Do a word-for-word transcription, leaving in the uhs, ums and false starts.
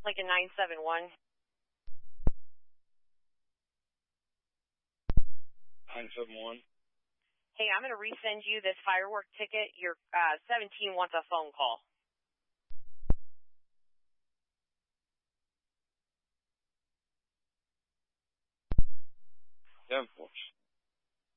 Like a nine seven one. nine seven one. Hey, I'm going to resend you this firework ticket. Your uh, seventeen wants a phone call. ten four.